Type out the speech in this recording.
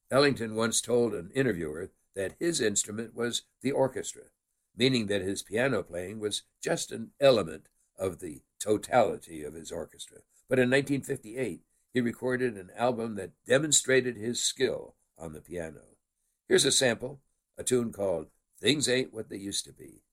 Ellington once told an interviewer that his instrument was the orchestra, meaning that his piano playing was just an element of the totality of his orchestra. But in 1958, he recorded an album that demonstrated his skill on the piano. Here's a sample, a tune called Things Ain't What They Used to Be.